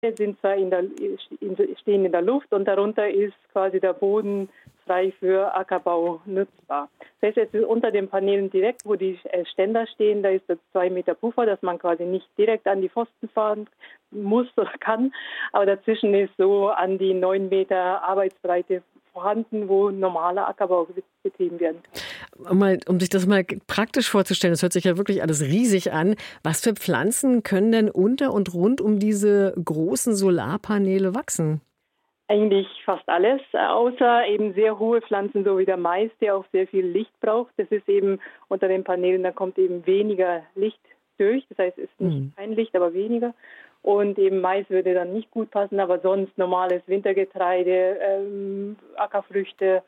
sind zwar stehen in der Luft und darunter ist quasi der Boden frei für Ackerbau nutzbar. Das heißt, jetzt unter den Paneelen direkt, wo die Ständer stehen, da ist das 2 Meter Puffer, dass man quasi nicht direkt an die Pfosten fahren muss oder kann. Aber dazwischen ist so an die 9 Meter Arbeitsbreite vorhanden, wo normaler Ackerbau betrieben werden kann. Um sich das mal praktisch vorzustellen, das hört sich ja wirklich alles riesig an. Was für Pflanzen können denn unter und rund um diese großen Solarpaneele wachsen? Eigentlich fast alles, außer eben sehr hohe Pflanzen, so wie der Mais, der auch sehr viel Licht braucht. Das ist eben unter den Paneelen, da kommt eben weniger Licht durch. Das heißt, es ist nicht kein Licht, aber weniger. Und eben Mais würde dann nicht gut passen, aber sonst normales Wintergetreide, Ackerfrüchte,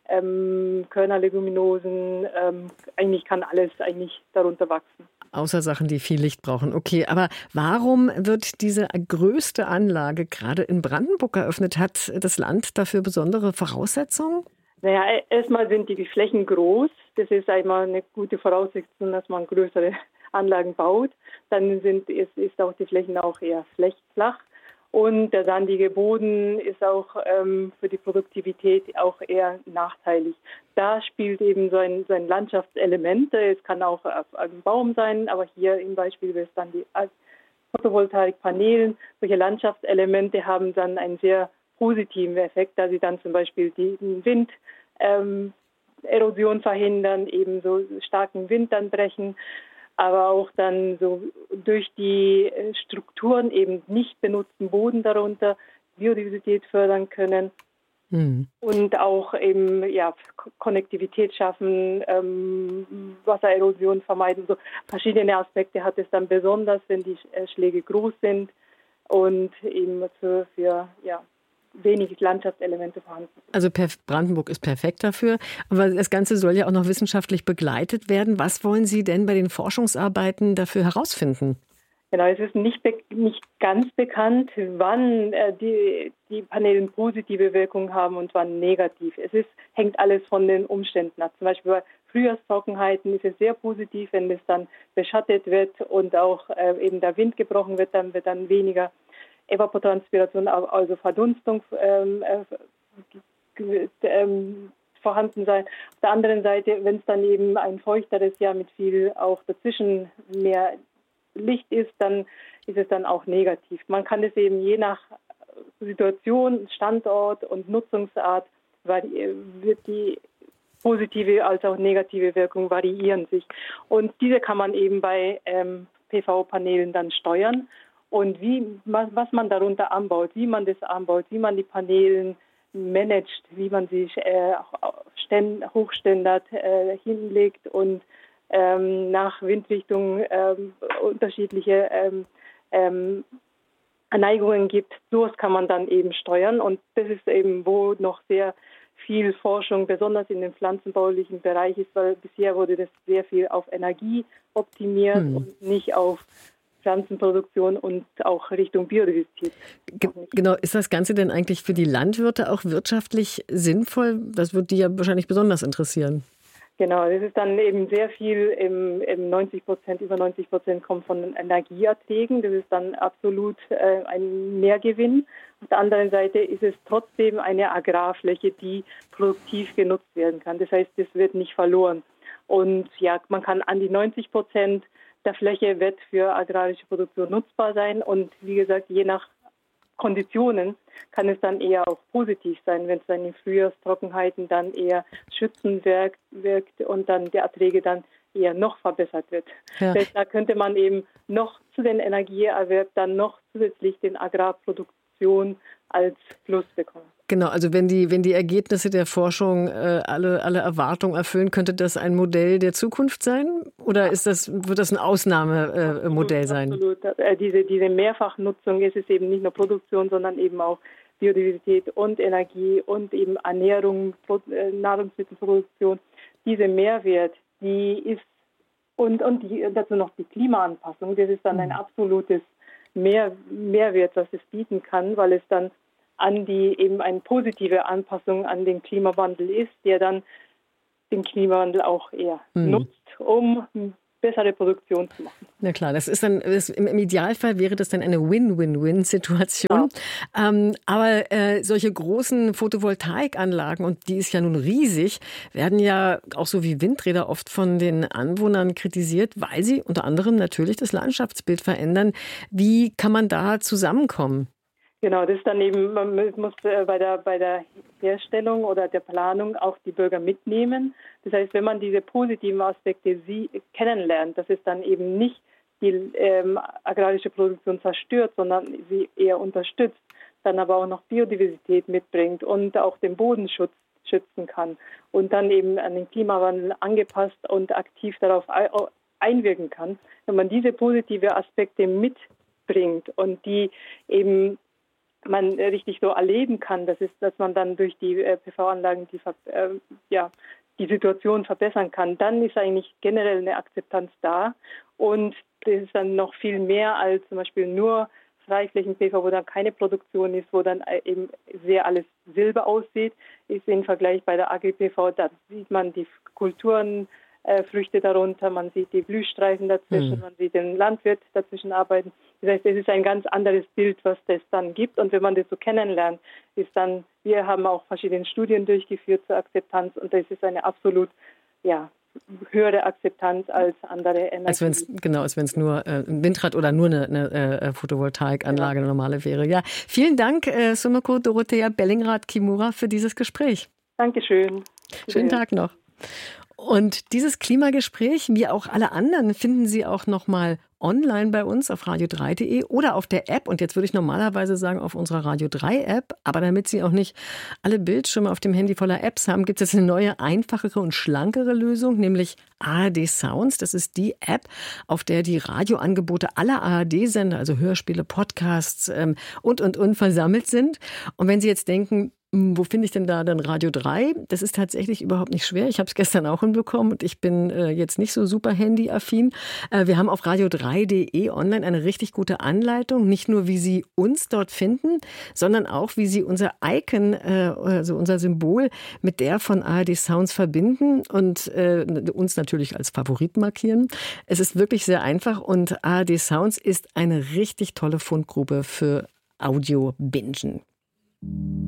Körnerleguminosen, eigentlich kann alles eigentlich darunter wachsen. Außer Sachen, die viel Licht brauchen. Okay, aber warum wird diese größte Anlage gerade in Brandenburg eröffnet? Hat das Land dafür besondere Voraussetzungen? Naja, erstmal sind die Flächen groß. Das ist einmal eine gute Voraussetzung, dass man größere Anlagen baut. Dann ist auch die Flächen auch eher flach. Und der sandige Boden ist auch für die Produktivität auch eher nachteilig. Da spielt eben so ein Landschaftselement. Es kann auch ein Baum sein, aber hier im Beispiel wäre es dann die Photovoltaikpanelen. Solche Landschaftselemente haben dann einen sehr positiven Effekt, da sie dann zum Beispiel den Wind, Erosion verhindern, eben so starken Wind dann brechen, aber auch dann so durch die Strukturen eben nicht benutzten Boden darunter Biodiversität fördern können und auch eben Konnektivität schaffen, Wassererosion vermeiden. So verschiedene Aspekte hat es dann besonders, wenn die Schläge groß sind und eben für wenig Landschaftselemente vorhanden. Also Brandenburg ist perfekt dafür. Aber das Ganze soll ja auch noch wissenschaftlich begleitet werden. Was wollen Sie denn bei den Forschungsarbeiten dafür herausfinden? Genau, es ist nicht ganz bekannt, wann die Paneele positive Wirkung haben und wann negativ. Hängt alles von den Umständen ab. Zum Beispiel bei Frühjahrstrockenheiten ist es sehr positiv, wenn es dann beschattet wird und auch eben der Wind gebrochen wird, dann wird dann weniger Evapotranspiration, also Verdunstung vorhanden sein. Auf der anderen Seite, wenn es dann eben ein feuchteres Jahr mit viel auch dazwischen mehr Licht ist, dann ist es dann auch negativ. Man kann es eben je nach Situation, Standort und Nutzungsart wird die positive als auch negative Wirkung variieren sich. Und diese kann man eben bei PV-Paneelen dann steuern. Und was man darunter anbaut, wie man das anbaut, wie man die Paneelen managt, wie man sie hochständert hinlegt und nach Windrichtung unterschiedliche Neigungen gibt, sowas kann man dann eben steuern. Und das ist eben, wo noch sehr viel Forschung, besonders in dem pflanzenbaulichen Bereich ist, weil bisher wurde das sehr viel auf Energie optimiert und nicht auf Pflanzenproduktion und auch Richtung Biodiversität. Genau, ist das Ganze denn eigentlich für die Landwirte auch wirtschaftlich sinnvoll? Das wird die ja wahrscheinlich besonders interessieren. Genau, das ist dann eben sehr viel, über 90% kommt von den Energieerträgen. Das ist dann absolut ein Mehrgewinn. Auf der anderen Seite ist es trotzdem eine Agrarfläche, die produktiv genutzt werden kann. Das heißt, das wird nicht verloren. Und ja, man kann an die 90% der Fläche wird für agrarische Produktion nutzbar sein. Und wie gesagt, je nach Konditionen kann es dann eher auch positiv sein, wenn es dann in Frühjahrstrockenheiten dann eher schützend wirkt und dann der Erträge dann eher noch verbessert wird. Ja. Das heißt, da könnte man eben noch zu den Energieerwerb dann noch zusätzlich den Agrarproduktion als Plus bekommen. Genau, also wenn die Ergebnisse der Forschung alle Erwartungen erfüllen, könnte das ein Modell der Zukunft sein? Oder wird das ein Ausnahmemodell sein? Absolut. Diese Mehrfachnutzung ist es eben nicht nur Produktion, sondern eben auch Biodiversität und Energie und eben Ernährung, Nahrungsmittelproduktion. Diese Mehrwert, die ist und dazu noch die Klimaanpassung, das ist dann ein absolutes Mehrwert, was es bieten kann, weil es dann eben eine positive Anpassung an den Klimawandel ist, der dann den Klimawandel auch eher nutzt, um bessere Produktion zu machen. Na klar, das ist dann, im Idealfall wäre das dann eine Win-Win-Win-Situation. Ja. Aber solche großen Photovoltaikanlagen, und die ist ja nun riesig, werden ja auch so wie Windräder oft von den Anwohnern kritisiert, weil sie unter anderem natürlich das Landschaftsbild verändern. Wie kann man da zusammenkommen? Genau, das ist dann eben, man muss bei der Herstellung oder der Planung auch die Bürger mitnehmen. Das heißt, wenn man diese positiven Aspekte kennenlernt, dass es dann eben nicht die agrarische Produktion zerstört, sondern sie eher unterstützt, dann aber auch noch Biodiversität mitbringt und auch den Bodenschutz schützen kann und dann eben an den Klimawandel angepasst und aktiv darauf einwirken kann. Wenn man diese positiven Aspekte mitbringt und die eben man richtig so erleben kann, dass man dann durch die PV-Anlagen die Situation verbessern kann, dann ist eigentlich generell eine Akzeptanz da und das ist dann noch viel mehr als zum Beispiel nur Freiflächen-PV, wo dann keine Produktion ist, wo dann eben sehr alles Silber aussieht, ist im Vergleich bei der Agri-PV, da sieht man die Kulturen, Früchte darunter, man sieht die Blühstreifen dazwischen, man sieht den Landwirt dazwischen arbeiten. Das heißt, es ist ein ganz anderes Bild, was das dann gibt. Und wenn man das so kennenlernt, ist dann, wir haben auch verschiedene Studien durchgeführt zur Akzeptanz und das ist eine absolut, höhere Akzeptanz als andere Energie. Als wenn es nur ein Windrad oder nur eine Photovoltaikanlage eine normale wäre. Ja, vielen Dank, Sumiko Dorothea Bellingrath-Kimura, für dieses Gespräch. Dankeschön. Schönen Tag noch. Und dieses Klimagespräch, wie auch alle anderen, finden Sie auch nochmal online bei uns auf radio3.de oder auf der App. Und jetzt würde ich normalerweise sagen, auf unserer Radio 3 App. Aber damit Sie auch nicht alle Bildschirme auf dem Handy voller Apps haben, gibt es eine neue, einfachere und schlankere Lösung, nämlich ARD Sounds. Das ist die App, auf der die Radioangebote aller ARD-Sender, also Hörspiele, Podcasts und versammelt sind. Und wenn Sie jetzt denken, wo finde ich denn da dann Radio 3? Das ist tatsächlich überhaupt nicht schwer. Ich habe es gestern auch hinbekommen und ich bin jetzt nicht so super handyaffin. Wir haben auf radio3.de online eine richtig gute Anleitung. Nicht nur, wie Sie uns dort finden, sondern auch, wie Sie unser Icon, also unser Symbol, mit der von ARD Sounds verbinden und uns natürlich als Favorit markieren. Es ist wirklich sehr einfach und ARD Sounds ist eine richtig tolle Fundgrube für Audio-Bingen.